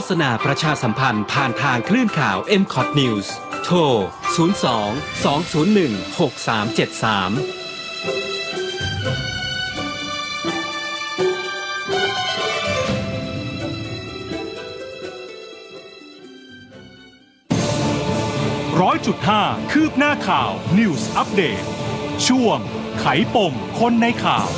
ษณาประชาสัมพันธ์ผ่านทางคลื่นข่าว MCOT News โทร 100.5 คืบหน้าข่าว News Update ช่วงไขปมคนในข่าว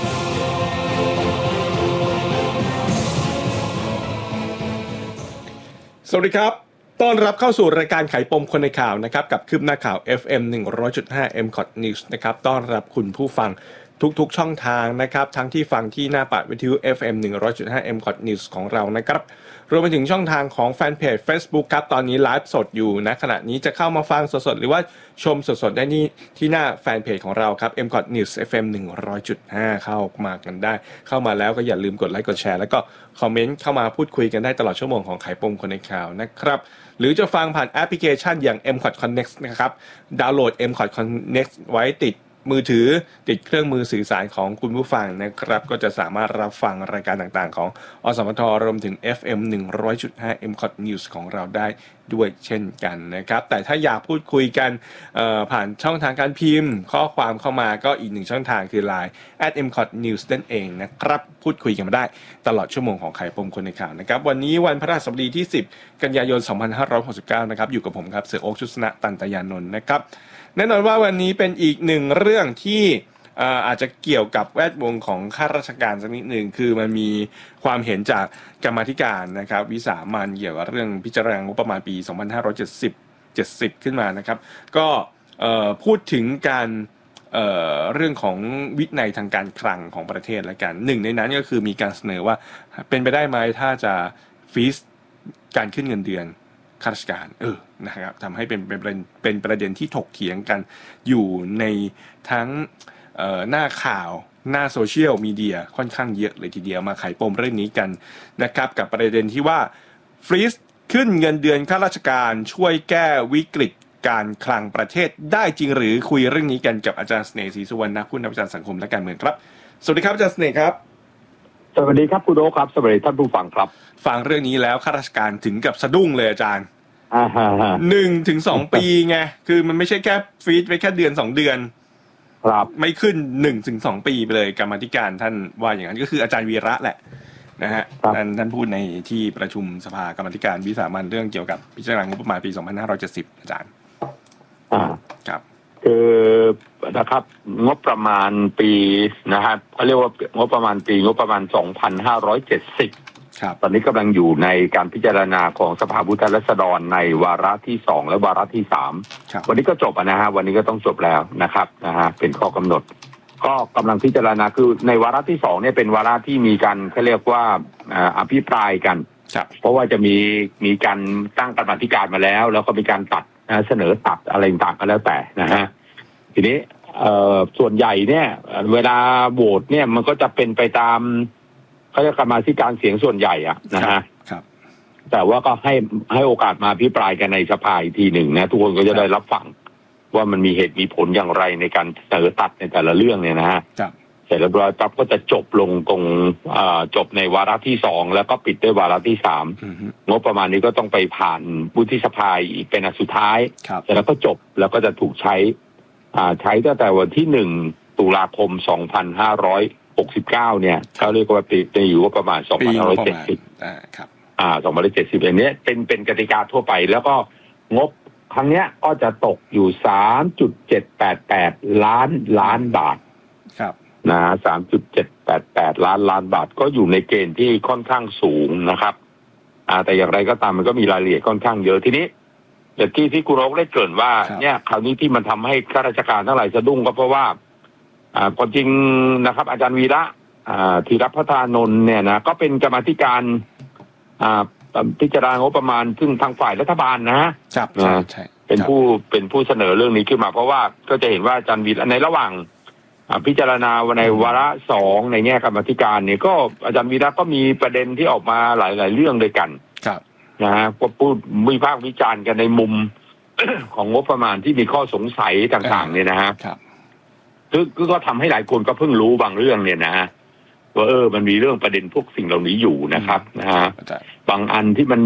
สวัสดีครับต้อนรับเข้าสู่รายการไขปมคนในข่าวนะครับกับคืบหน้าข่าว FM 100.5 MCOT News นะครับต้อนรับคุณผู้ฟังทุกๆช่องทางนะครับทั้งที่ฟังที่หน้าปัดวิทยุ FM 100.5 MCOT News ของเรานะครับรวมไปถึงช่องทางของแฟนเพจ Facebook ครับตอนนี้ไลฟ์สดอยู่นะขณะนี้จะเข้ามาฟังสดๆหรือว่าชมสดๆได้ที่หน้าแฟนเพจของเราครับ MCOT News FM 100.5 เข้ามากันได้เข้ามาแล้วก็อย่าลืมกดไลค์กดแชร์แล้วก็คอมเมนต์เข้ามาพูดคุยกันได้ตลอดชั่วโมงของไขปมคนในข่าวนะครับหรือจะฟังผ่านแอปพลิเคชันอย่าง MCOT Connect นะครับดาวน์โหลด MCOT Connect ไว้ติดมือถือติดเครื่องมือสื่อสารของคุณผู้ฟังนะครับก็จะสามารถรับฟังรายการต่างๆของอสมทรวมถึง FM 100.5 MCOT News ของเราได้ด้วยเช่นกันนะครับแต่ถ้าอยากพูดคุยกันผ่านช่องทางการพิมพ์ข้อความเข้ามาก็อีกหนึ่งช่องทางคือ Line @MCOT News นั่นเองนะครับพูดคุยกันมาได้ตลอดชั่วโมงของไขปมคนในข่าวนะครับวันนี้วันพฤหัสบดีที่10กันยายน2569นะครับอยู่กับผมครับเสือโอ๊คชุสนะตันตยานนท์นะครับแน่นอนว่าวันนี้เป็นอีกหนึ่งเรื่องที่อาจจะเกี่ยวกับแวดวงของข้าราชการสักนิดหนึ่งคือมันมีความเห็นจากกรรมาธิการนะครับวิสามัญเกี่ยวกับเรื่องพิจารณางบประมาณปี2570ขึ้นมานะครับก็พูดถึงการเรื่องของวินัยทางการคลังของประเทศและกันหนึ่งในนั้นก็คือมีการเสนอว่าเป็นไปได้ไหมถ้าจะฟรีซการขึ้นเงินเดือนข้าราชการนะครับทำให้เป็นประเด็นที่ถกเถียงกันอยู่ในทั้งหน้าข่าวหน้าโซเชียลมีเดียค่อนข้างเยอะเลยทีเดียวมาไขปมเรื่องนี้กันนะครับกับประเด็นที่ว่าฟรีซขึ้นเงินเดือนข้าราชการช่วยแก้วิกฤตการคลังประเทศได้จริงหรือคุยเรื่องนี้กันกับอาจารย์เสน่ห์ศรีสุวรรณผู้นักวิจารณ์สังคมและการเมืองครับสวัสดีครับอาจารย์เสน่ห์ครับสวัสดีครับคุณโอ๊คครับสวัสดีท่านผู้ฟังครับฟังเรื่องนี้แล้วข้าราชการถึงกับสะดุ้งเลยอาจารย์1-2 ปีไงคือมันไม่ใช่แค่ฟรีซไว้แค่เดือน2 เดือนครับไม่ขึ้น 1-2 ปีไปเลยกรรมาธิการท่านว่าอย่างนั้นก็คืออาจารย์วีระแหละนะฮะท่านพูดในที่ประชุมสภากรรมาธิการวิสามัญเรื่องเกี่ยวกับพิจารณางบประมาณปี2570อาจารย์ครับคือนะครับงบประมาณปีนะครับเขาเรียกว่างบประมาณปีงบประมาณ2570ตอนนี้กำลังอยู่ในการพิจารณาของสภาผู้แทนราษฎรในวาระที่2และวาระที่3วันนี้ก็จบนะฮะวันนี้ก็ต้องจบแล้วนะครับเป็นข้อกำหนดก็กำลังพิจารณาคือในวาระที่2เนี่ยเป็นวาระที่มีการเขาเรียกว่าอภิปรายกันเพราะว่าจะมีการตั้งกรรมาธิการมาแล้วก็มีการตัดเสนอตัดอะไรต่างๆก็แล้วแต่นะฮะทีนี้ส่วนใหญ่เนี่ยเวลาโหวตเนี่ยมันก็จะเป็นไปตามเขาจะกรรมาธิการเสียงส่วนใหญ่นะฮะแต่ว่าก็ให้โอกาสมาอภิปรายกันในสภาอีกทีหนึ่งนะทุกคนก็จะได้รับฟังว่ามันมีเหตุมีผลอย่างไรในการเสนอตัดในแต่ละเรื่องเนี่ยนะฮะเสร็จแล้วปั๊บก็จะจบลงตรงจบในวาระที่2แล้วก็ปิดด้วยวาระที่3งบประมาณนี้ก็ต้องไปผ่านวุฒิสภาอีกเป็นอันสุดท้ายเสร็จแล้วก็จบแล้วก็จะถูกใช้ตั้งแต่วันที่1 ตุลาคม 2569เนี่ยเขาเรียกว่าปีอยู่ว่าประมาณ2570 ครับ 2570อย่างนี้เป็นกติกาทั่วไปแล้วก็งบครั้งเนี้ยก็จะตกอยู่ 3.788 ล้านบาทครับนะ 3.788 ล้านบาทก็อยู่ในเกณฑ์ที่ค่อนข้างสูงนะครับแต่อย่างไรก็ตามมันก็มีรายละเอียดค่อนข้างเยอะทีนี้อย่างที่คุณโอ๊คได้เกริ่นว่าเนี่ยคราวนี้ที่มันทำให้ข้าราชการทั้งหลายสะดุ้งก็เพราะว่าความจริงนะครับอาจารย์วีระธีรพัฒนนท์เนี่ยนะก็เป็นกรรมาธิการพิจารณางบประมาณซึ่งทางฝ่ายรัฐบาลนะครับใช่เป็นผู้เสนอเรื่องนี้ขึ้นมาเพราะว่าก็จะเห็นว่าอาจารย์วีระในระหว่างพิจารณาในวาระ2ในแง่กรรมาธิการเนี่ยก็อาจารย์วีระก็มีประเด็นที่ออกมาหลายเรื่องด้วยกันนะฮะก็พูดวิพากษ์วิจารณ์กันในมุม ของงบประมาณที่มีข้อสงสัยต่างๆเนี่ยนะฮะก็ทำให้หลายคนก็เพิ่งรู้บางเรื่องเนี่ยนะฮะว่ามันมีเรื่องประเด็นพวกสิ่งเหล่านี้อยู่นะครับบางอันที่มัน